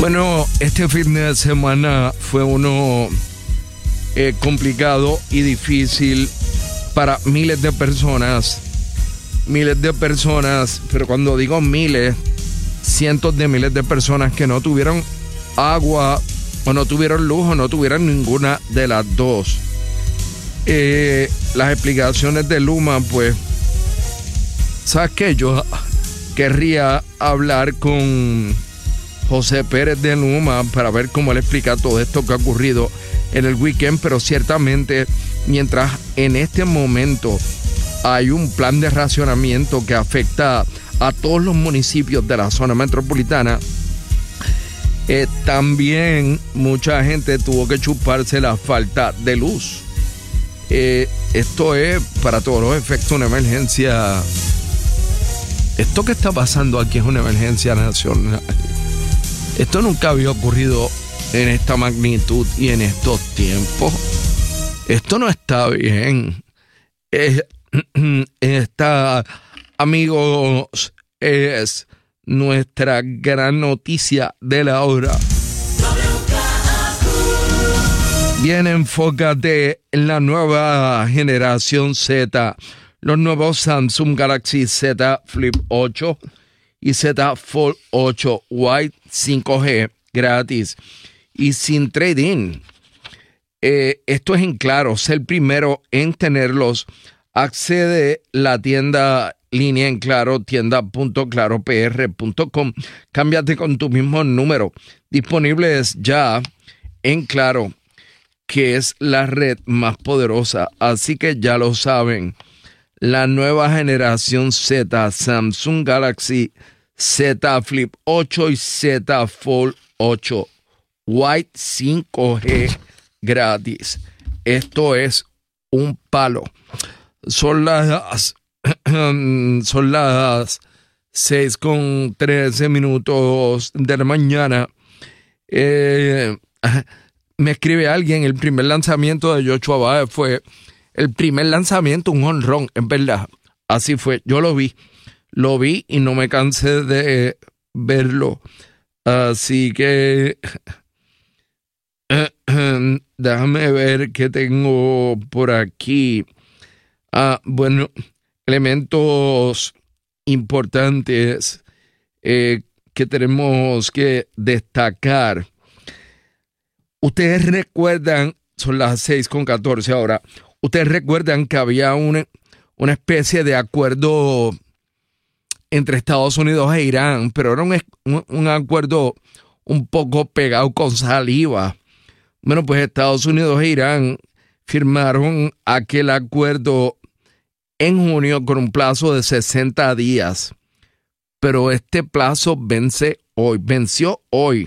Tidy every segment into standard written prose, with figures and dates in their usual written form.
Bueno, este fin de semana fue uno complicado y difícil para miles de personas, pero cuando digo miles, cientos de miles de personas que no tuvieron agua o no tuvieron luz o no tuvieron ninguna de las dos. Las explicaciones de Luma, pues, ¿sabes qué? Yo querría hablar con José Pérez de Luma para ver cómo él explica todo esto que ha ocurrido en el weekend, pero ciertamente mientras en este momento hay un plan de racionamiento que afecta a todos los municipios de la zona metropolitana, también mucha gente tuvo que chuparse la falta de luz. Esto es para todos los efectos una emergencia. Esto que está pasando aquí es una emergencia nacional. Esto nunca había ocurrido en esta magnitud y en estos tiempos. Esto no está bien. Esta, amigos, es nuestra gran noticia de la hora. Bien, enfócate en la nueva generación Z. Los nuevos Samsung Galaxy Z Flip 8 y Z Fold 8 White 5G gratis y sin trade-in. Esto es en Claro, sé el primero en tenerlos. Accede a la tienda línea en Claro, tienda.claropr.com. Cámbiate con tu mismo número. Disponibles ya en Claro, que es la red más poderosa. Así que ya lo saben. La nueva generación Z, Samsung Galaxy Z Flip 8 y Z Fold 8 White 5G gratis. Esto es un palo. Son las 6:13 de la mañana. Me escribe alguien, el primer lanzamiento de Joshua Baez fue el primer lanzamiento, un jonrón, es verdad. Así fue, yo lo vi y no me cansé de verlo. Así que déjame ver qué tengo por aquí. Bueno, elementos importantes que tenemos que destacar. Ustedes recuerdan, son las 6:14 ahora, ustedes recuerdan que había una especie de acuerdo entre Estados Unidos e Irán, pero era un acuerdo un poco pegado con saliva. Bueno, pues Estados Unidos e Irán firmaron aquel acuerdo en junio con un plazo de 60 días, pero este plazo venció hoy.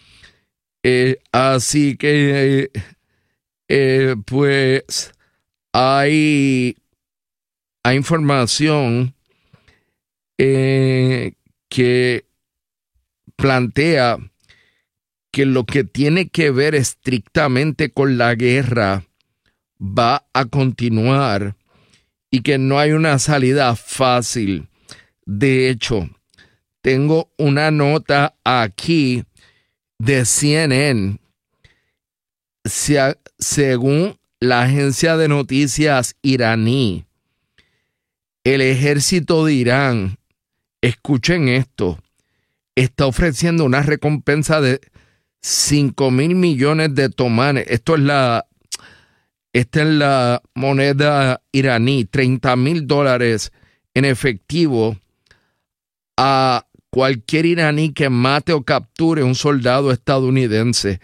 Así que pues hay información que plantea que lo que tiene que ver estrictamente con la guerra va a continuar y que no hay una salida fácil. De hecho, tengo una nota aquí de CNN. Según la agencia de noticias iraní, el ejército de Irán, escuchen esto, está ofreciendo una recompensa de 5,000 millones de tomanes. Esta es la moneda iraní, $30,000 en efectivo a cualquier iraní que mate o capture un soldado estadounidense.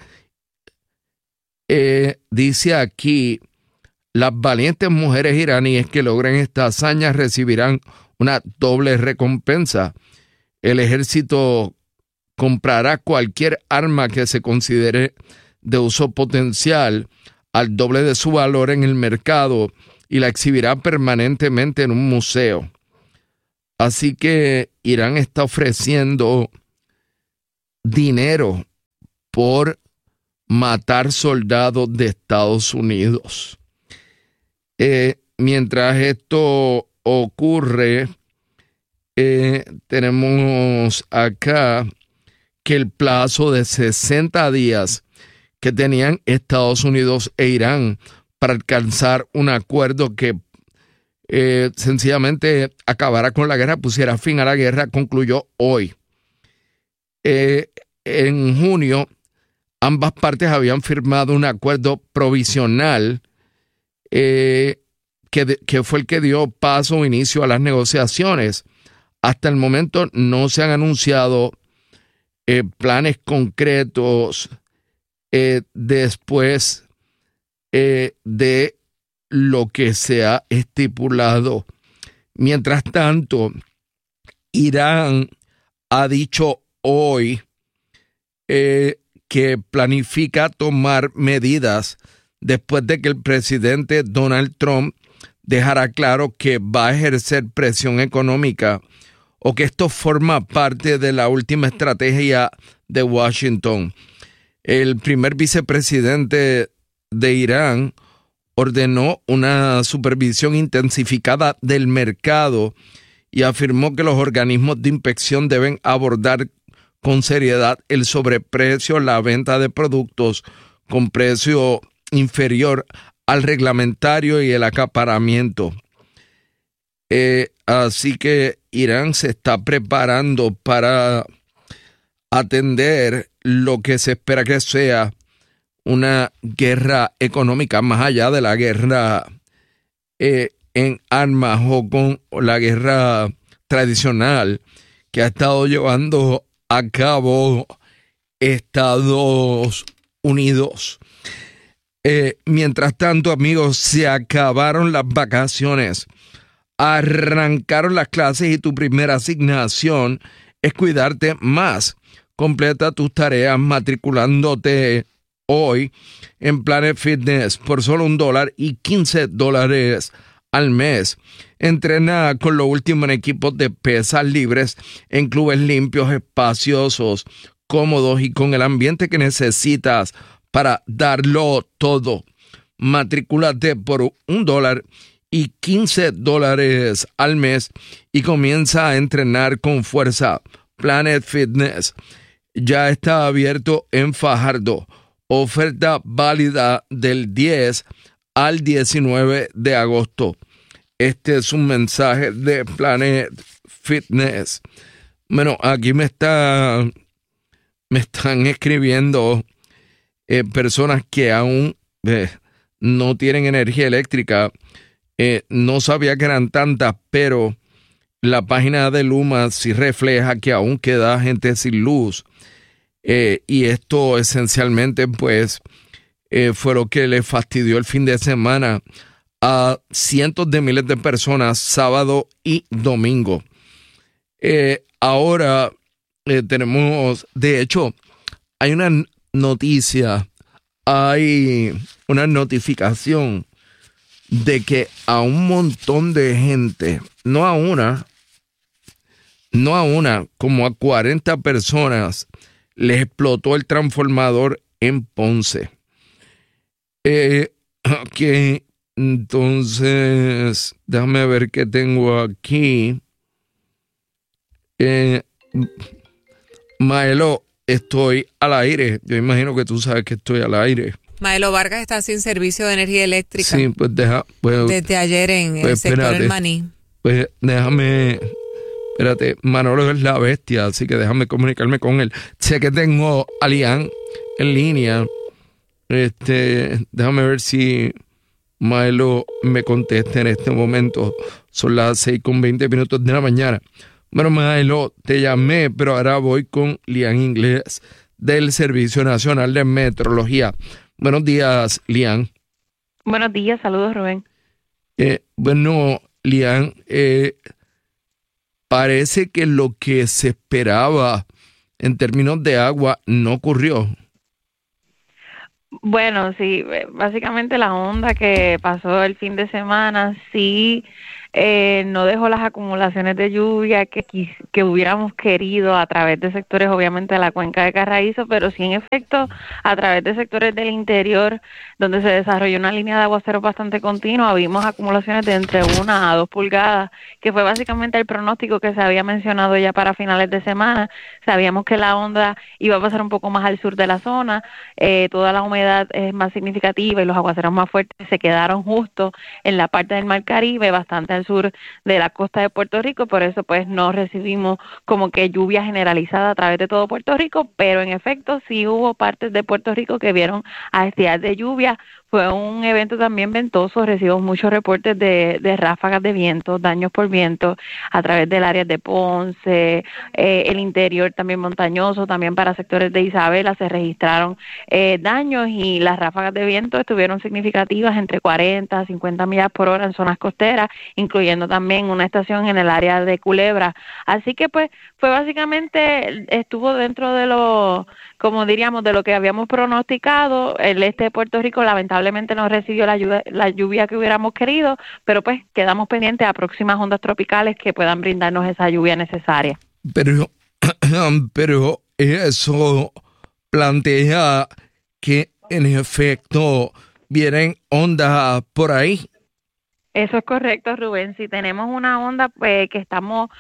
Dice aquí, las valientes mujeres iraníes que logren esta hazaña recibirán una doble recompensa. El ejército comprará cualquier arma que se considere de uso potencial al doble de su valor en el mercado y la exhibirá permanentemente en un museo. Así que Irán está ofreciendo dinero por matar soldados de Estados Unidos. Mientras esto ocurre, tenemos acá que el plazo de 60 días que tenían Estados Unidos e Irán para alcanzar un acuerdo que sencillamente acabara con la guerra, pusiera fin a la guerra, concluyó hoy. En junio, ambas partes habían firmado un acuerdo provisional que fue el que dio paso o inicio a las negociaciones. Hasta el momento no se han anunciado planes concretos después de lo que se ha estipulado. Mientras tanto, Irán ha dicho hoy que planifica tomar medidas después de que el presidente Donald Trump dejara claro que va a ejercer presión económica o que esto forma parte de la última estrategia de Washington. El primer vicepresidente de Irán ordenó una supervisión intensificada del mercado y afirmó que los organismos de inspección deben abordar con seriedad el sobreprecio, la venta de productos con precio inferior al reglamentario y el acaparamiento. Así que Irán se está preparando para atender lo que se espera que sea una guerra económica más allá de la guerra en armas o con la guerra tradicional que ha estado llevando a cabo Estados Unidos. Mientras tanto, amigos, se acabaron las vacaciones, arrancaron las clases y tu primera asignación es cuidarte más. Completa tus tareas matriculándote hoy en Planet Fitness por solo $1 y $15 al mes. Entrena con lo último en equipos de pesas libres en clubes limpios, espaciosos, cómodos y con el ambiente que necesitas para darlo todo. Matricúlate por $1 y $15 al mes y comienza a entrenar con fuerza. Planet Fitness ya está abierto en Fajardo. Oferta válida del 10 al 19 de agosto. Este es un mensaje de Planet Fitness. Bueno, aquí me están escribiendo personas que aún no tienen energía eléctrica. No sabía que eran tantas, pero la página de Luma sí refleja que aún queda gente sin luz. Y esto esencialmente pues fue lo que le fastidió el fin de semana a cientos de miles de personas sábado y domingo. Ahora tenemos, de hecho, hay una noticia, hay una notificación de que a un montón de gente, no a una, como a 40 personas, les explotó el transformador en Ponce. Que entonces, déjame ver qué tengo aquí. Maelo, estoy al aire. Yo imagino que tú sabes que estoy al aire. Maelo Vargas está sin servicio de energía eléctrica. Sí, pues desde ayer en el sector El Maní. Pues déjame. Espérate, Manolo es la bestia, así que déjame comunicarme con él. Sé que tengo a Lian en línea. Déjame ver si Maelo me contesta en este momento. Son las 6:20 de la mañana. Bueno, Maelo, te llamé, pero ahora voy con Lian Inglés del Servicio Nacional de Meteorología. Buenos días, Lian. Buenos días, saludos, Rubén. Bueno, Lian, parece que lo que se esperaba en términos de agua no ocurrió. Bueno, sí, básicamente la onda que pasó el fin de semana sí no dejó las acumulaciones de lluvia que hubiéramos querido a través de sectores, obviamente, de la cuenca de Carraízo, pero sí, en efecto, a través de sectores del interior, donde se desarrolló una línea de aguaceros bastante continua, vimos acumulaciones de entre 1 a 2 pulgadas, que fue básicamente el pronóstico que se había mencionado ya para finales de semana. Sabíamos que la onda iba a pasar un poco más al sur de la zona, toda la humedad es más significativa y los aguaceros más fuertes se quedaron justo en la parte del Mar Caribe, bastante al sur de la costa de Puerto Rico, por eso pues no recibimos como que lluvia generalizada a través de todo Puerto Rico, pero en efecto sí hubo partes de Puerto Rico que vieron actividad de lluvia. Fue un evento también ventoso, recibimos muchos reportes de ráfagas de viento, daños por viento a través del área de Ponce, el interior también montañoso, también para sectores de Isabela se registraron daños y las ráfagas de viento estuvieron significativas entre 40 a 50 millas por hora en zonas costeras, incluyendo también una estación en el área de Culebra. Así que pues fue básicamente, estuvo dentro de lo, como diríamos, de lo que habíamos pronosticado. El este de Puerto Rico lamentablemente no recibió la lluvia que hubiéramos querido, pero pues quedamos pendientes a próximas ondas tropicales que puedan brindarnos esa lluvia necesaria. Pero eso plantea que en efecto vienen ondas por ahí. Eso es correcto, Rubén. Si tenemos una onda que estamos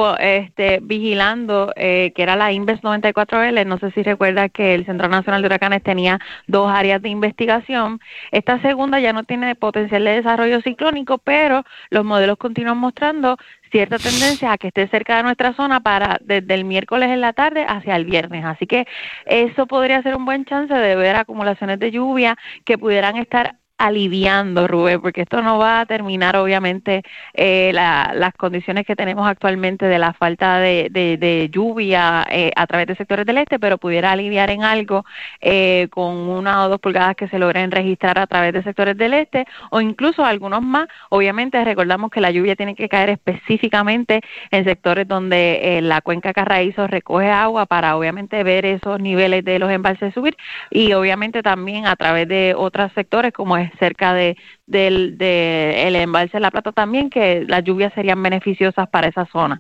vigilando, que era la Inves 94L, no sé si recuerdas que el Centro Nacional de Huracanes tenía 2 áreas de investigación. Esta segunda ya no tiene potencial de desarrollo ciclónico, pero los modelos continúan mostrando cierta tendencia a que esté cerca de nuestra zona desde el miércoles en la tarde hacia el viernes. Así que eso podría ser un buen chance de ver acumulaciones de lluvia que pudieran estar aliviando, Rubén, porque esto no va a terminar obviamente las condiciones que tenemos actualmente de la falta de lluvia a través de sectores del este, pero pudiera aliviar en algo con 1 o 2 pulgadas que se logren registrar a través de sectores del este o incluso algunos más. Obviamente recordamos que la lluvia tiene que caer específicamente en sectores donde la cuenca Carraízo recoge agua para obviamente ver esos niveles de los embalses subir y obviamente también a través de otros sectores como es cerca del embalse de La Plata también, que las lluvias serían beneficiosas para esa zona.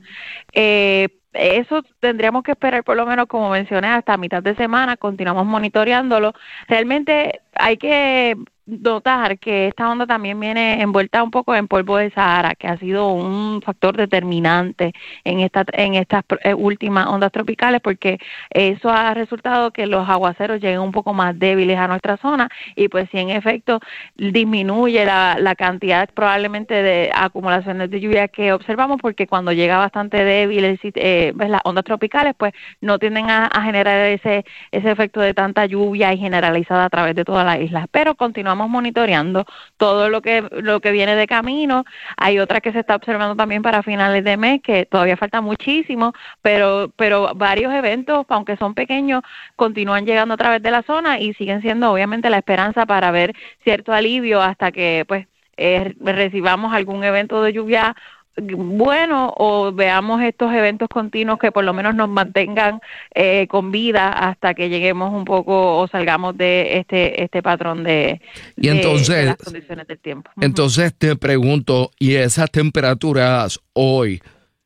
Eso tendríamos que esperar por lo menos, como mencioné, hasta mitad de semana, continuamos monitoreándolo. Realmente hay que notar que esta onda también viene envuelta un poco en polvo de Sahara, que ha sido un factor determinante en estas últimas ondas tropicales, porque eso ha resultado que los aguaceros lleguen un poco más débiles a nuestra zona y pues si en efecto disminuye la cantidad probablemente de acumulaciones de lluvia que observamos, porque cuando llega bastante débil las ondas tropicales pues no tienden a generar ese efecto de tanta lluvia y generalizada a través de toda la isla, pero continuamos monitoreando todo lo que viene de camino. Hay otra que se está observando también para finales de mes, que todavía falta muchísimo, pero varios eventos, aunque son pequeños, continúan llegando a través de la zona y siguen siendo obviamente la esperanza para ver cierto alivio hasta que pues recibamos algún evento de lluvia bueno o veamos estos eventos continuos que por lo menos nos mantengan con vida hasta que lleguemos un poco o salgamos de este patrón de las condiciones del tiempo. Entonces te pregunto, ¿y esas temperaturas hoy?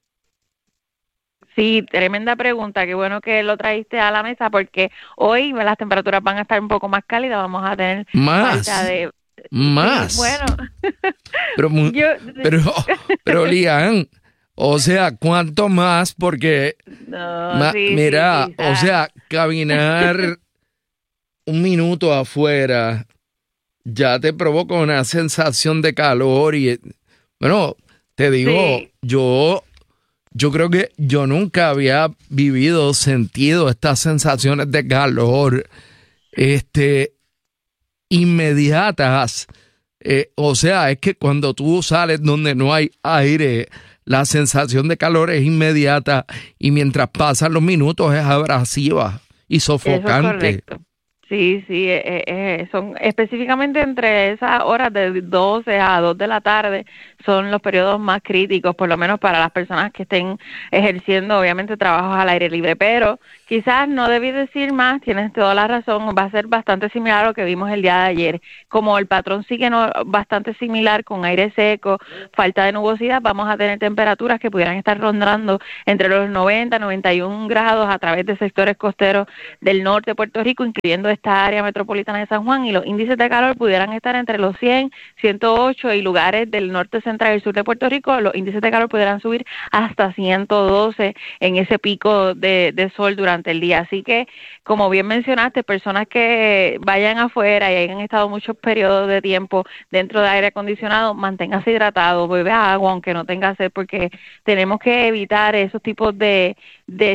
Sí, tremenda pregunta, qué bueno que lo traíste a la mesa porque hoy las temperaturas van a estar un poco más cálidas, vamos a tener falta de... Más. Sí, bueno. Pero Lian, o sea, ¿cuánto más? Porque, mira, o sea, caminar un minuto afuera ya te provoca una sensación de calor y, bueno, te digo, yo creo que yo nunca había sentido estas sensaciones de calor, inmediatas. O sea, es que cuando tú sales donde no hay aire, la sensación de calor es inmediata y mientras pasan los minutos es abrasiva y sofocante. Eso es correcto. Sí, son específicamente entre esas horas de 12 a 2 de la tarde son los periodos más críticos, por lo menos para las personas que estén ejerciendo obviamente trabajos al aire libre, pero quizás no debí decir más, tienes toda la razón, va a ser bastante similar a lo que vimos el día de ayer, como el patrón sigue bastante similar con aire seco, falta de nubosidad, vamos a tener temperaturas que pudieran estar rondando entre los 90 y 91 grados a través de sectores costeros del norte de Puerto Rico, incluyendo esta área metropolitana de San Juan, y los índices de calor pudieran estar entre los 100, 108 y lugares del norte central y el sur de Puerto Rico, los índices de calor pudieran subir hasta 112 en ese pico de sol durante el día. Así que, como bien mencionaste, personas que vayan afuera y hayan estado muchos periodos de tiempo dentro de aire acondicionado, manténgase hidratado, bebe agua aunque no tenga sed, porque tenemos que evitar esos tipos de